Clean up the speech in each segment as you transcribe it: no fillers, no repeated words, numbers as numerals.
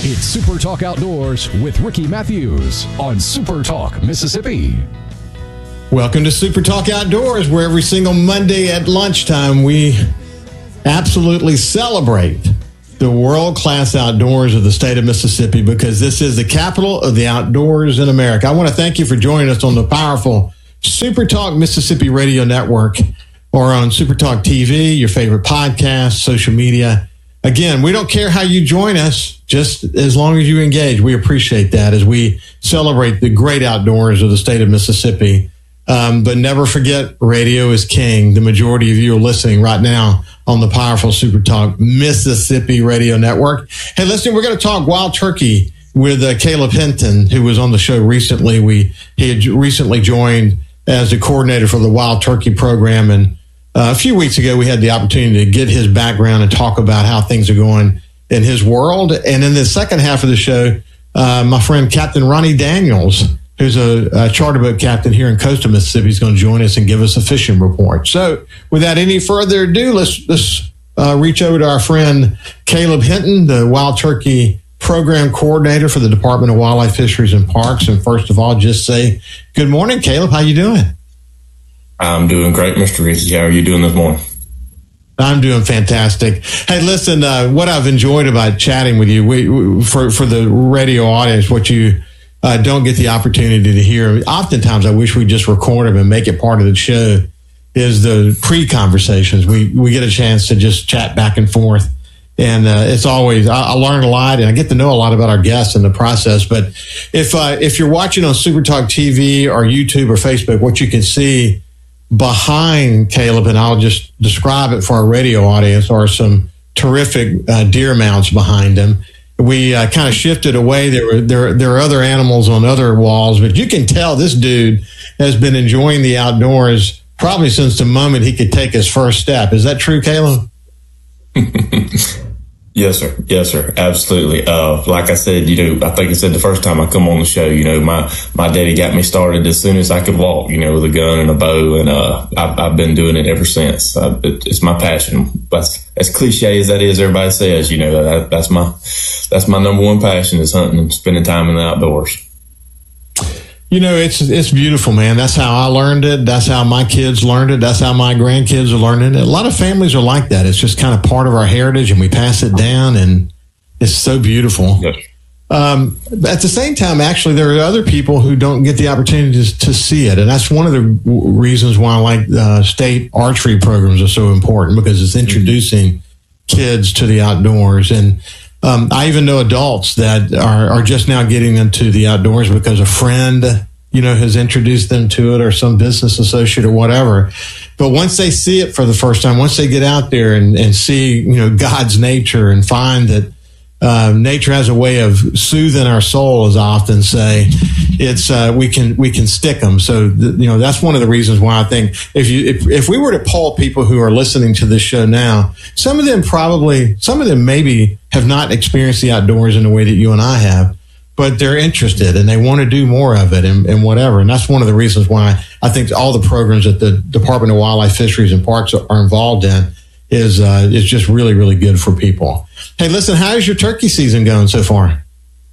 It's Super Talk Outdoors with Ricky Matthews on Super Talk Mississippi. Welcome to Super Talk Outdoors, where every single Monday at lunchtime we absolutely celebrate the world-class outdoors of the state of Mississippi, because this is the capital of the outdoors in America. I want to thank you for joining us on the powerful Super Talk Mississippi Radio Network, or on Super Talk TV, your favorite podcast, social media. Again, we don't care how you join us, just as long as you engage. We appreciate that as we celebrate the great outdoors of the state of Mississippi. But never forget, radio is king. The majority of you are listening right now on the powerful Super Talk Mississippi Radio Network. Hey, listen, we're going to talk wild turkey with Caleb Hinton, who was on the show recently. He had recently joined as a coordinator for the wild turkey program, and a few weeks ago, we had the opportunity to get his background and talk about how things are going in his world. And in the second half of the show, my friend Captain Ronnie Daniels, who's a charter boat captain here in coastal Mississippi, is going to join us and give us a fishing report. So without any further ado, let's reach over to our friend Caleb Hinton, the wild turkey program coordinator for the Department of Wildlife, Fisheries, and Parks. And first of all, just say good morning, Caleb. How you doing? I'm doing great, Mr. Rizzi. How are you doing this morning? I'm doing fantastic. Hey, listen, what I've enjoyed about chatting with you, for the radio audience, what you don't get the opportunity to hear, oftentimes I wish we just record them and make it part of the show, is the pre-conversations. We get a chance to just chat back and forth. And it's always, I learn a lot, and I get to know a lot about our guests in the process. But if you're watching on Super Talk TV or YouTube or Facebook, what you can see behind Caleb, and I'll just describe it for our radio audience, are some terrific deer mounts behind him. We kind of shifted away. There are other animals on other walls, but you can tell this dude has been enjoying the outdoors probably since the moment he could take his first step. Is that true, Caleb? Yes, sir. Yes, sir. Absolutely. Like I said, I think I said the first time I come on the show, my daddy got me started as soon as I could walk, with a gun and a bow. And, I've been doing it ever since. It's my passion. But as cliche as that is, everybody says, that's my number one passion, is hunting and spending time in the outdoors. It's beautiful, man. That's how I learned it. That's how my kids learned it. That's how my grandkids are learning it. A lot of families are like that. It's just kind of part of our heritage, and we pass it down, and it's so beautiful. Yes. At the same time, actually, there are other people who don't get the opportunity to see it. And that's one of the reasons why I like state archery programs are so important, because it's introducing kids to the outdoors. And I even know adults that are just now getting into the outdoors because a friend, has introduced them to it, or some business associate or whatever. But once they see it for the first time, once they get out there and see, God's nature, and find that nature has a way of soothing our soul, as I often say, it's we can stick them. So that's one of the reasons why I think if we were to poll people who are listening to this show now, some of them maybe have not experienced the outdoors in the way that you and I have, but they're interested and they want to do more of it and whatever. And that's one of the reasons why I think all the programs that the Department of Wildlife, Fisheries, and Parks are involved in is just really, really good for people. Hey, listen, how's your turkey season going so far?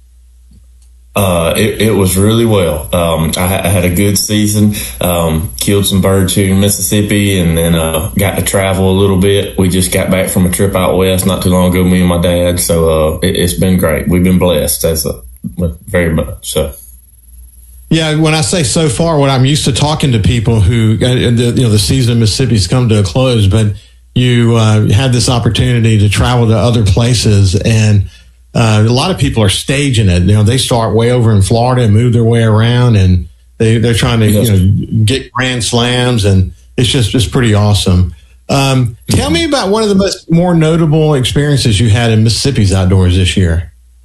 It was really well. I had a good season, killed some birds here in Mississippi, and then got to travel a little bit. We just got back from a trip out west not too long ago, me and my dad. So it's been great. We've been blessed very much. So. Yeah, when I say so far, what I'm used to talking to people who, the season in Mississippi has come to a close, but you had this opportunity to travel to other places, and a lot of people are staging it. They start way over in Florida and move their way around, and they're trying to get grand slams, and it's pretty awesome. Tell me about one of the more notable experiences you had in Mississippi's outdoors this year.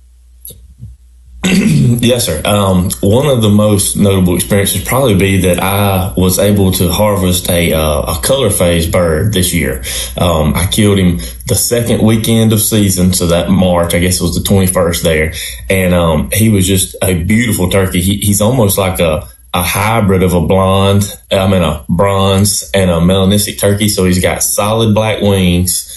Yes, sir. One of the most notable experiences probably be that I was able to harvest a color phase bird this year. I killed him the second weekend of season, so that March, I guess it was the 21st there. And he was just a beautiful turkey. He's almost like a hybrid of a bronze and a melanistic turkey. So he's got solid black wings,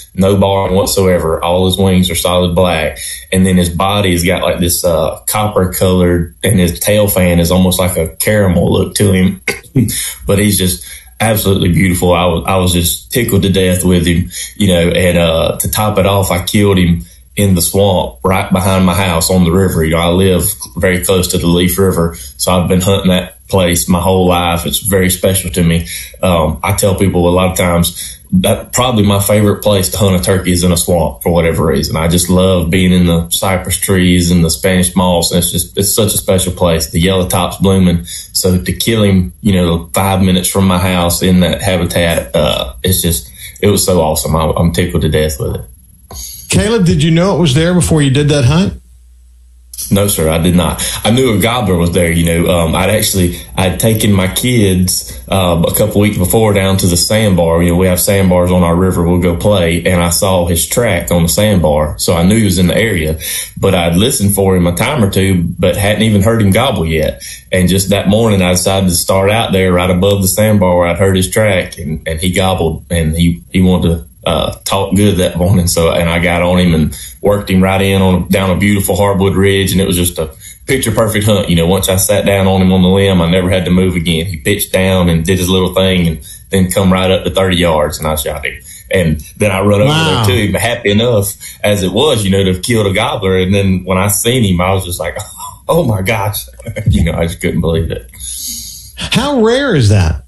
no barring whatsoever. All his wings are solid black. And then his body has got like this copper colored, and his tail fan is almost like a caramel look to him. But he's just absolutely beautiful. I was just tickled to death with him, and to top it off, I killed him in the swamp right behind my house on the river. I live very close to the Leaf River, so I've been hunting that place my whole life. It's very special to me. I tell people a lot of times that probably my favorite place to hunt a turkey is in a swamp for whatever reason. I just love being in the cypress trees and the Spanish moss. And it's such a special place. The yellow top's blooming. So to kill him, 5 minutes from my house in that habitat, it was so awesome. I'm tickled to death with it. Caleb, did you know it was there before you did that hunt? No, sir, I did not. I knew a gobbler was there. I'd taken my kids a couple weeks before down to the sandbar. We have sandbars on our river. We'll go play, and I saw his track on the sandbar, so I knew he was in the area. But I'd listened for him a time or two, but hadn't even heard him gobble yet. And just that morning, I decided to start out there right above the sandbar where I'd heard his track, and he gobbled, and he wanted to talk good that morning. And I got on him and worked him right down a beautiful hardwood ridge. And it was just a picture perfect hunt. Once I sat down on him on the limb, I never had to move again. He pitched down and did his little thing and then come right up to 30 yards and I shot him. And then I run over there to him, happy enough as it was, to have killed a gobbler. And then when I seen him, I was just like, oh my gosh, I just couldn't believe it. How rare is that?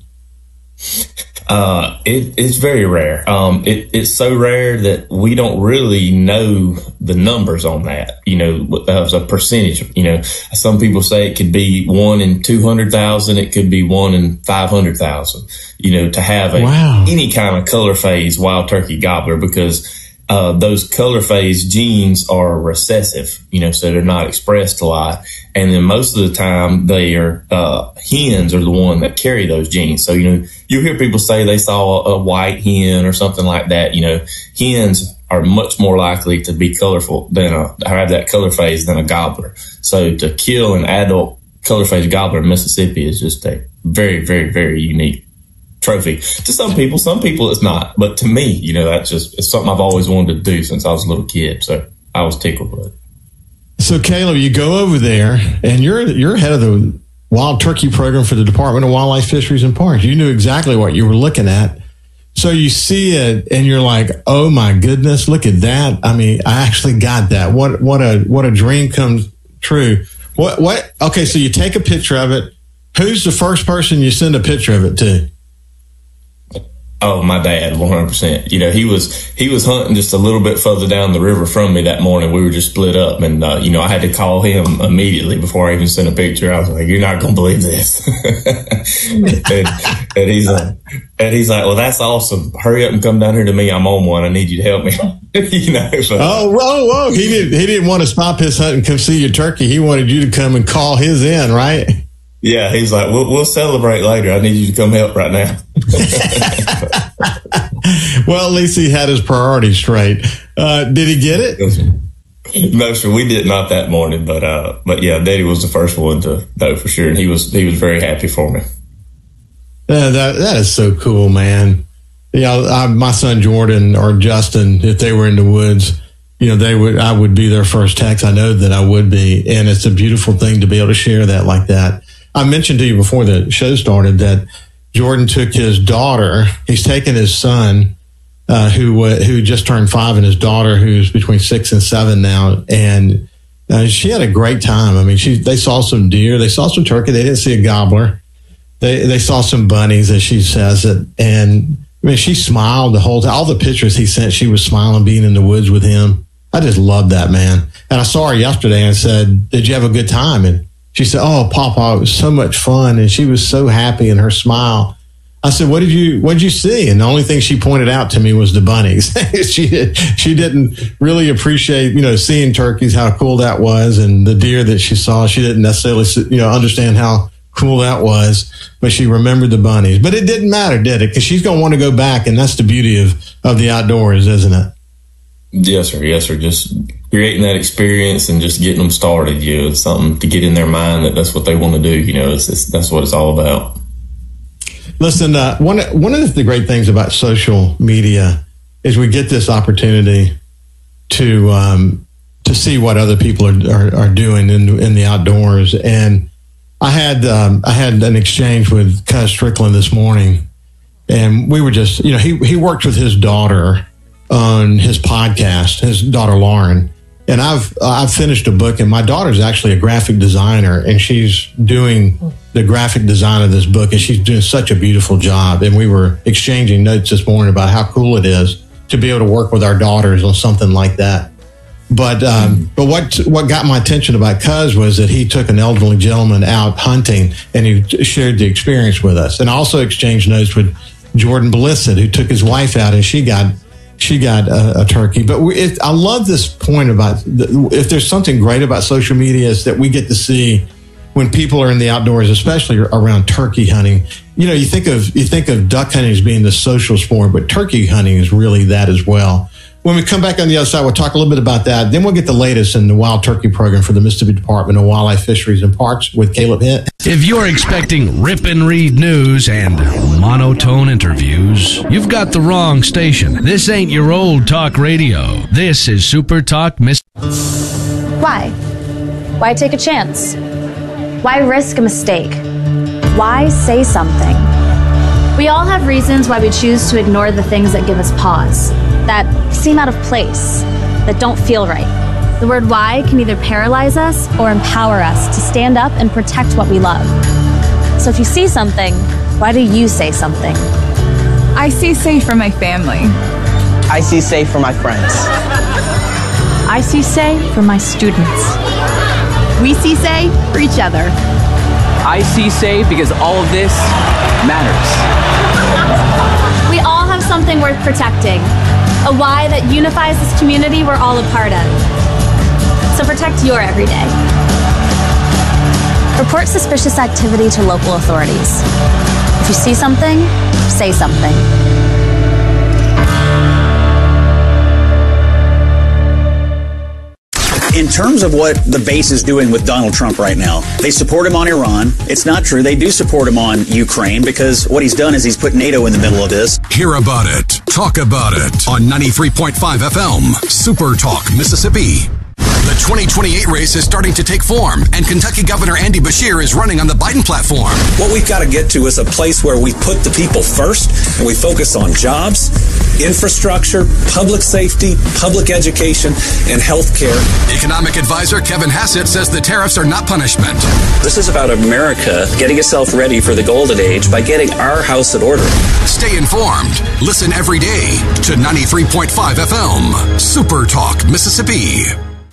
It's very rare. It's so rare that we don't really know the numbers on that, as a percentage. Some people say it could be 1 in 200,000. It could be 1 in 500,000, to have any kind of color phase wild turkey gobbler, because those color phase genes are recessive, so they're not expressed a lot. And then most of the time they are, hens are the one that carry those genes. So, you hear people say they saw a white hen or something like that. Hens are much more likely to be colorful have that color phase than a gobbler. So to kill an adult color phase gobbler in Mississippi is just a very, very, very unique trophy. To some people it's not. But to me, it's something I've always wanted to do since I was a little kid. So I was tickled with it. So Caleb, you go over there and you're head of the wild turkey program for the Department of Wildlife, Fisheries and Parks. You knew exactly what you were looking at. So you see it and you're like, oh my goodness, look at that. I mean, I actually got that. What a dream comes true. What? Okay. So you take a picture of it. Who's the first person you send a picture of it to? Oh, my dad, 100%. He was hunting just a little bit further down the river from me that morning. We were just split up and, I had to call him immediately before I even sent a picture. I was like, you're not going to believe this. and he's like, well, that's awesome. Hurry up and come down here to me. I'm on one. I need you to help me. So. Oh, whoa. He didn't want to stop his hunt and come see your turkey. He wanted you to come and call his in, right? Yeah, he's like, we'll celebrate later. I need you to come help right now. Well, at least he had his priorities straight. Did he get it? No, sir, we did not that morning, but yeah, Daddy was the first one to know for sure, and he was very happy for me. That is so cool, man. My son Jordan or Justin, if they were in the woods, I would be their first text. I know that I would be, and it's a beautiful thing to be able to share that like that. I mentioned to you before the show started that Jordan took his daughter. He's taken his son, who just turned 5, and his daughter, who's between 6 and 7 now. And she had a great time. I mean, they saw some deer, they saw some turkey. They didn't see a gobbler. They saw some bunnies, as she says it. And I mean, she smiled the whole time. All the pictures he sent, she was smiling, being in the woods with him. I just love that, man. And I saw her yesterday and said, "Did you have a good time?" And she said, "Oh, Papa, it was so much fun." And she was so happy in her smile. I said, what did you see? And the only thing she pointed out to me was the bunnies. She didn't really appreciate, seeing turkeys, how cool that was, and the deer that she saw. She didn't necessarily, understand how cool that was, but she remembered the bunnies. But it didn't matter, did it? Because she's going to want to go back, and that's the beauty of the outdoors, isn't it? Yes, sir. Yes, sir. Just creating that experience and just getting them started. It's something to get in their mind that's what they want to do. That's what it's all about. Listen, one of the great things about social media is we get this opportunity to see what other people are doing in the outdoors. And I had an exchange with Cuz Strickland this morning, and we were just, he worked with his daughter on his podcast, his daughter Lauren. And I've finished a book, and my daughter's actually a graphic designer, and she's doing the graphic design of this book, and she's doing such a beautiful job. And we were exchanging notes this morning about how cool it is to be able to work with our daughters on something like that. But what got my attention about Cuz was that he took an elderly gentleman out hunting, and he shared the experience with us. And I also exchanged notes with Jordan Blissett, who took his wife out, and she got a turkey. But I love this point about if there's something great about social media is that we get to see when people are in the outdoors, especially around turkey hunting. You think of duck hunting as being the social sport, but turkey hunting is really that as well. When we come back on the other side, we'll talk a little bit about that. Then we'll get the latest in the wild turkey program for the Mississippi Department of Wildlife, Fisheries, and Parks with Caleb Hint. If you're expecting rip and read news and monotone interviews, you've got the wrong station. This ain't your old talk radio. This is Super Talk Why? Why take a chance? Why risk a mistake? Why say something? We all have reasons why we choose to ignore the things that give us pause, that seem out of place, that don't feel right. The word why can either paralyze us or empower us to stand up and protect what we love. So if you see something, why do you say something? I see safe for my family. I see safe for my friends. I see say for my students. We see say for each other. I see say because all of this matters. We all have something worth protecting, a why that unifies this community we're all a part of. So protect your everyday. Report suspicious activity to local authorities. If you see something, say something. In terms of what the base is doing with Donald Trump right now, they support him on Iran. It's not true. They do support him on Ukraine because what he's done is he's put NATO in the middle of this. Hear about it. Talk about it on 93.5 FM, Super Talk, Mississippi. The 2028 race is starting to take form, and Kentucky Governor Andy Beshear is running on the Biden platform. What we've got to get to is a place where we put the people first, and we focus on jobs, infrastructure, public safety, public education, and health care. Economic advisor Kevin Hassett says the tariffs are not punishment. This is about America getting itself ready for the golden age by getting our house in order. Stay informed. Listen every day to 93.5 FM, Super Talk, Mississippi.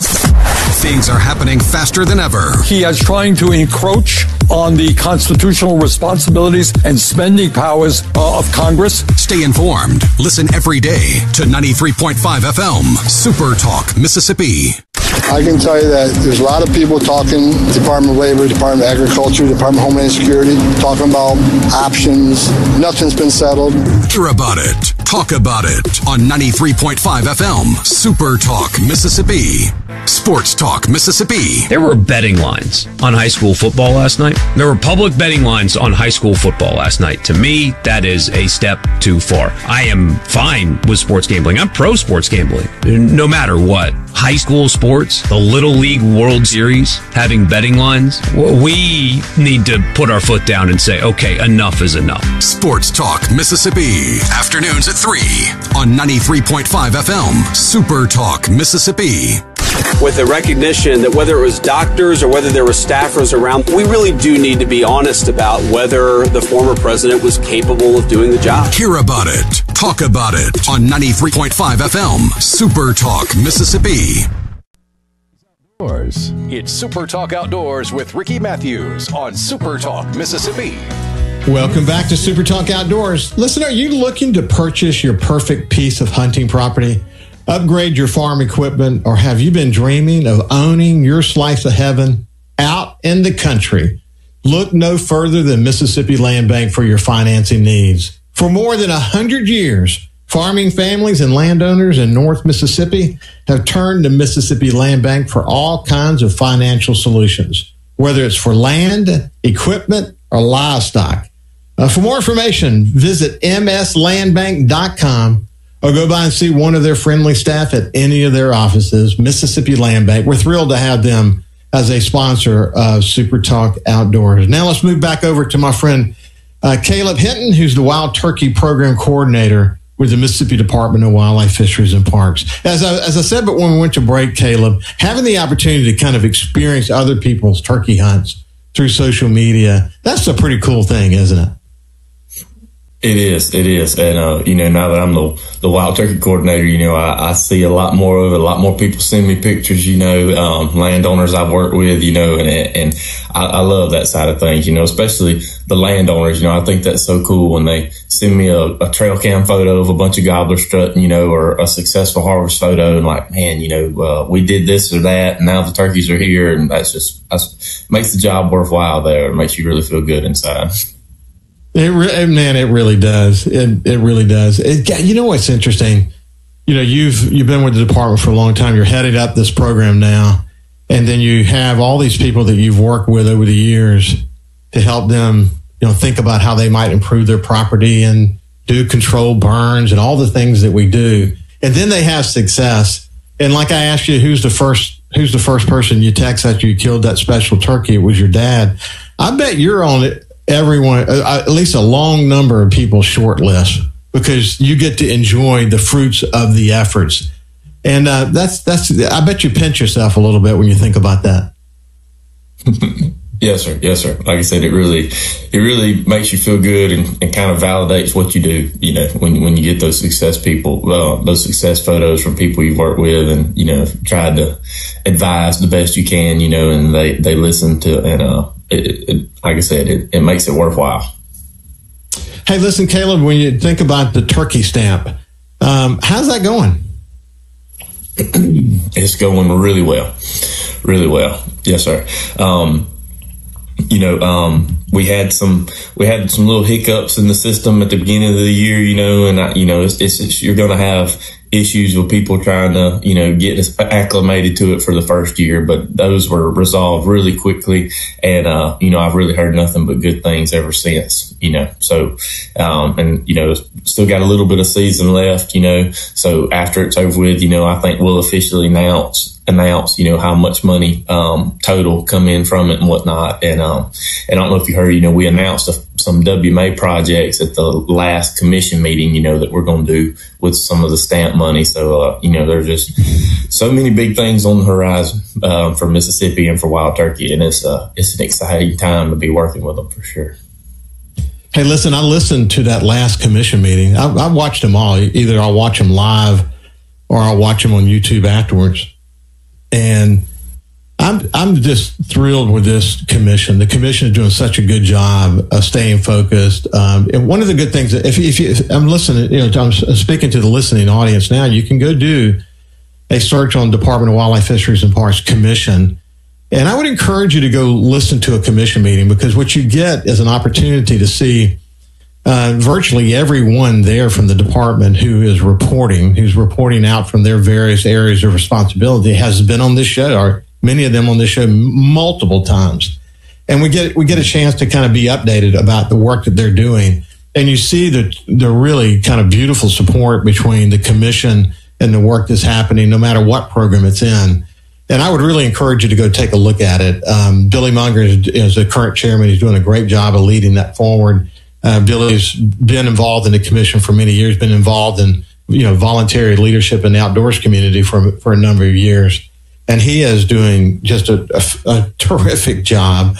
Things are happening faster than ever. He is trying to encroach on the constitutional responsibilities and spending powers of Congress. Stay informed. Listen every day to 93.5 FM, Super Talk, Mississippi. I can tell you that there's a lot of people talking, Department of Labor, Department of Agriculture, Department of Homeland Security, talking about options. Nothing's been settled. Hear about it. Talk about it on 93.5 FM, Super Talk, Mississippi. Sports Talk, Mississippi. There were betting lines on high school football last night. There were public betting lines on high school football last night. To me, that is a step too far. I am fine with sports gambling. I'm pro sports gambling, no matter what. High school sports, the Little League World Series, having betting lines, we need to put our foot down and say, okay, enough is enough. Sports Talk, Mississippi. Afternoons at 3 on 93.5 FM, Super Talk, Mississippi. With the recognition that whether it was doctors or whether there were staffers around, we really do need to be honest about whether the former president was capable of doing the job. Hear about it. Talk about it on 93.5 FM, Super Talk, Mississippi. It's Super Talk Outdoors with Ricky Matthews on Super Talk, Mississippi. Welcome back to Super Talk Outdoors. Listen, are you looking to purchase your perfect piece of hunting property, upgrade your farm equipment, or have you been dreaming of owning your slice of heaven out in the country? Look no further than Mississippi Land Bank for your financing needs. For more than 100 years, farming families and landowners in North Mississippi have turned to Mississippi Land Bank for all kinds of financial solutions, whether it's for land, equipment, or livestock. For more information, visit mslandbank.com or go by and see one of their friendly staff at any of their offices. Mississippi Land Bank. We're thrilled to have them as a sponsor of Super Talk Outdoors. Now let's move back over to my friend Caleb Hinton, who's the Wild Turkey Program Coordinator with the Mississippi Department of Wildlife, Fisheries, and Parks. As I said, but when we went to break, Caleb, having the opportunity to kind of experience other people's turkey hunts through social media, that's a pretty cool thing, isn't it? It is. And, now that I'm the Wild Turkey Coordinator, I see a lot more of it. A lot more people send me pictures, landowners I've worked with, and I love that side of things, especially the landowners. I think that's so cool when they send me a trail cam photo of a bunch of gobblers strutting, or a successful harvest photo, and like, man, we did this or that, and now the turkeys are here, and that's makes the job worthwhile there. It makes you really feel good inside. It really does. It really does. You know what's interesting? You've been with the department for a long time. You're headed up this program now, and then you have all these people that you've worked with over the years to help them, think about how they might improve their property and do controlled burns and all the things that we do. And then they have success. And like I asked you, who's the first person you text after you killed that special turkey? It was your dad. I bet you're on it. Everyone, at least a long number of people's short list, because you get to enjoy the fruits of the efforts. And that's I bet you pinch yourself a little bit when you think about that. Yes, sir. Like I said, it really makes you feel good and kind of validates what you do, when you get those success those success photos from people you've worked with and, tried to advise the best you can, and they listen to, and, like I said, it makes it worthwhile. Hey, listen, Caleb, when you think about the turkey stamp, how's that going? It's going really well. Really well. Yes, sir. We had some little hiccups in the system at the beginning of the year, and you're going to have issues with people trying to, get acclimated to it for the first year, but those were resolved really quickly. And, I've really heard nothing but good things ever since, so, still got a little bit of season left, so after it's over with, I think we'll officially announce, how much money, total come in from it and whatnot. And I don't know if you heard, we announced some WMA projects at the last commission meeting, that we're going to do with some of the stamp money. So, there's just so many big things on the horizon, for Mississippi and for wild turkey. And it's an exciting time to be working with them for sure. Hey, listen, I listened to that last commission meeting. I watched them all. Either I'll watch them live or I'll watch them on YouTube afterwards. And I'm just thrilled with this commission. The commission is doing such a good job of staying focused. And one of the good things, if I'm listening, I'm speaking to the listening audience now, you can go do a search on Department of Wildlife, Fisheries, and Parks Commission. And I would encourage you to go listen to a commission meeting, because what you get is an opportunity to see virtually everyone there from the department who's reporting out from their various areas of responsibility has been on this show, or many of them on this show multiple times. And we get a chance to kind of be updated about the work that they're doing. And you see the really kind of beautiful support between the commission and the work that's happening, no matter what program it's in. And I would really encourage you to go take a look at it. Billy Munger is the current chairman. He's doing a great job of leading that forward. Billy's been involved in the commission for many years, been involved in, voluntary leadership in the outdoors community for a number of years. And he is doing just a terrific job.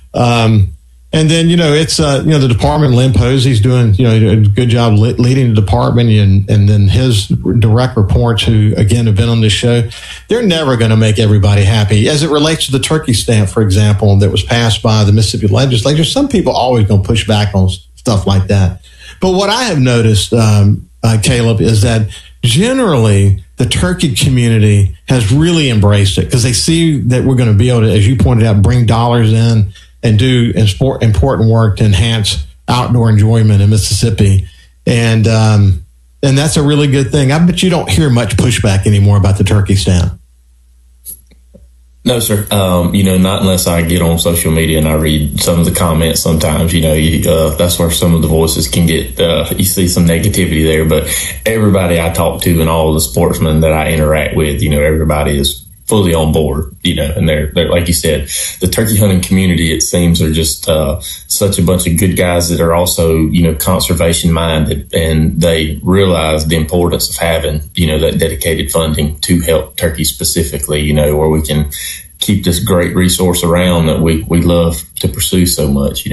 And then, it's, the department, Lynn Posey's doing, a good job leading the department. And then his direct reports, who, again, have been on this show, they're never going to make everybody happy. As it relates to the turkey stamp, for example, that was passed by the Mississippi legislature, some people are always going to push back on stuff like that. But what I have noticed, Caleb, is that generally the turkey community has really embraced it, because they see that we're going to be able to, as you pointed out, bring dollars in and do important work to enhance outdoor enjoyment in Mississippi. And that's a really good thing. I bet you don't hear much pushback anymore about the turkey stamp. No, sir. Not unless I get on social media and I read some of the comments sometimes, that's where some of the voices can get, you see some negativity there. But everybody I talk to and all the sportsmen that I interact with, everybody is fully on board, and they're like you said, the turkey hunting community, it seems, are just such a bunch of good guys that are also, conservation minded, and they realize the importance of having, that dedicated funding to help turkey specifically, where we can keep this great resource around that we love to pursue so much,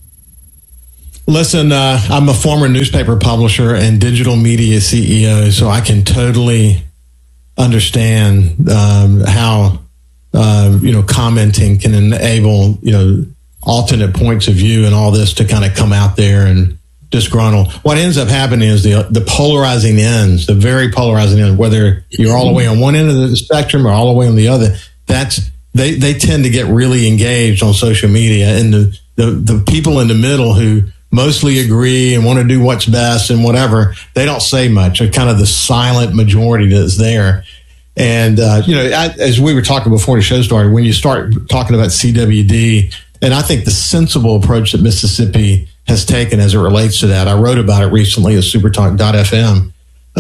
Listen, I'm a former newspaper publisher and digital media CEO, so I can totally understand how commenting can enable alternate points of view and all this to kind of come out there and disgruntle. What ends up happening is the polarizing ends, the very polarizing end, whether you're all the way on one end of the spectrum or all the way on the other. They tend to get really engaged on social media, and the people in the middle who mostly agree and want to do what's best and whatever, they don't say much. They're kind of the silent majority that's there. And, as we were talking before the show started, when you start talking about CWD, and I think the sensible approach that Mississippi has taken as it relates to that, I wrote about it recently at supertalk.fm.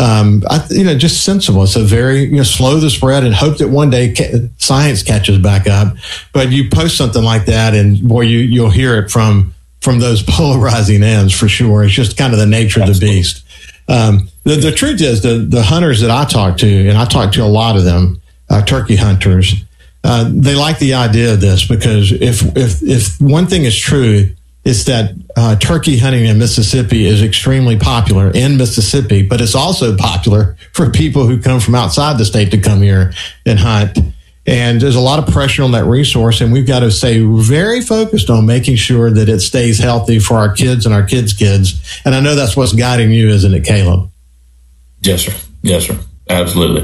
Just sensible. It's a very, slow the spread and hope that one day science catches back up. But you post something like that and boy, you'll hear it from those polarizing ends for sure. It's just kind of the nature of the beast. The truth is the hunters that I talk to, and I talk to a lot of them, turkey hunters, they like the idea of this, because if one thing is true, it's that turkey hunting in Mississippi is extremely popular in Mississippi, but it's also popular for people who come from outside the state to come here and hunt. And there's a lot of pressure on that resource, and we've got to stay very focused on making sure that it stays healthy for our kids and our kids' kids. And I know that's what's guiding you, isn't it, Caleb? Yes, sir. Yes, sir. Absolutely.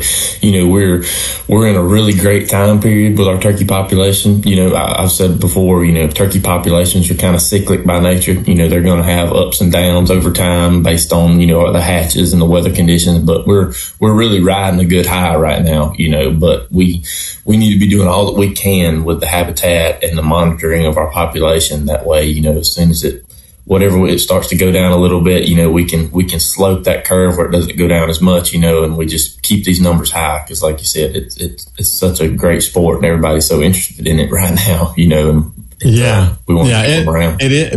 We're in a really great time period with our turkey population. I've said before, turkey populations are kind of cyclic by nature. They're going to have ups and downs over time based on, the hatches and the weather conditions, but we're really riding a good high right now, but we need to be doing all that we can with the habitat and the monitoring of our population. That way, as soon as it starts to go down a little bit, we can slope that curve where it doesn't go down as much, and we just keep these numbers high. Cause like you said, it's such a great sport and everybody's so interested in it right now, and we want to keep them around. It's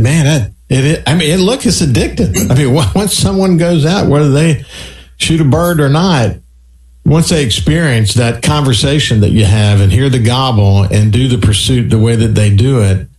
addictive. Once someone goes out, whether they shoot a bird or not, once they experience that conversation that you have and hear the gobble and do the pursuit the way that they do it,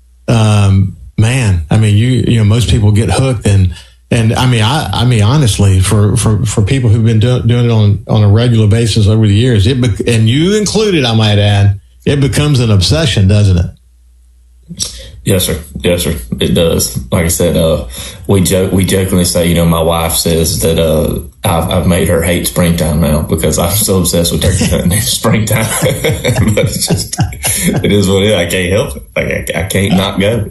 most people get hooked, and honestly, for people who've been doing it on a regular basis over the years, and you included, I might add, it becomes an obsession, doesn't it? Yes, sir. Yes, sir. It does. Like I said, we jokingly say, my wife says that I've made her hate springtime now because I'm so obsessed with turkey hunting in springtime. But it's just, it is what it is. I can't help it. Like I can't not go.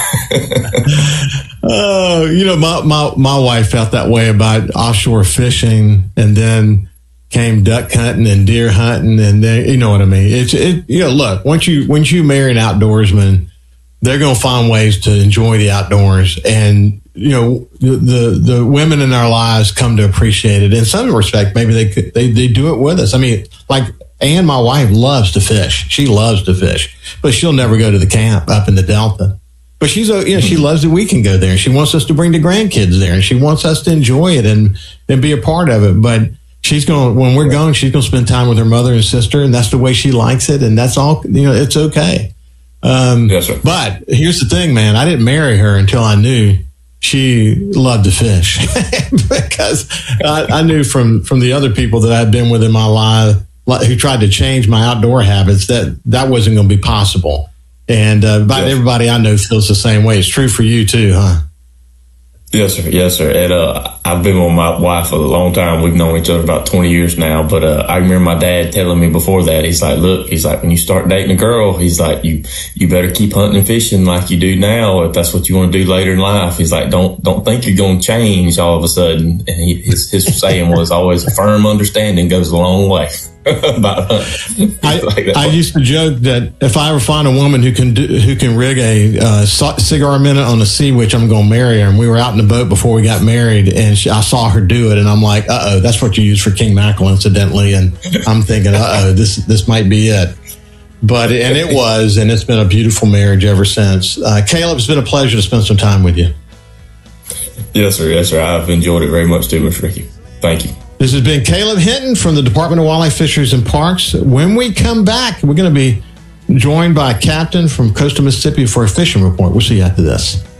My wife felt that way about offshore fishing, and then came duck hunting and deer hunting, and then you know what I mean. Look, once you marry an outdoorsman, they're going to find ways to enjoy the outdoors, and the women in our lives come to appreciate it. In some respect, maybe they do it with us. I mean, like Ann, my wife, loves to fish. She loves to fish, but she'll never go to the camp up in the Delta. But she loves that we can go there. She wants us to bring the grandkids there, and she wants us to enjoy it and be a part of it. But when we're going, she's going to spend time with her mother and sister, and that's the way she likes it, and that's all. It's okay. Yes, sir. But here's the thing, man. I didn't marry her until I knew she loved to fish because I knew from the other people that I'd been with in my life who tried to change my outdoor habits that wasn't going to be possible. And about everybody I know feels the same way. It's true for you too, huh? Yes, sir. Yes, sir. And I've been with my wife a long time. We've known each other about 20 years now. But I remember my dad telling me before that, he's like, when you start dating a girl, he's like, you better keep hunting and fishing like you do now if that's what you want to do later in life. He's like, don't think you're going to change all of a sudden. And his saying was always, a firm understanding goes a long way. I used to joke that if I ever find a woman who can rig a cigar minute on a sea witch, I'm going to marry her. And we were out in the boat before we got married, and I saw her do it, and I'm like, uh-oh, that's what you use for king mackerel, incidentally. And I'm thinking, uh-oh, this might be it. And it was, and it's been a beautiful marriage ever since. Caleb, it's been a pleasure to spend some time with you. Yes, sir. Yes, sir. I've enjoyed it very much too, Mr. Ricky. Thank you. This has been Caleb Hinton from the Department of Wildlife, Fisheries, and Parks. When we come back, we're going to be joined by a captain from coastal Mississippi for a fishing report. We'll see you after this.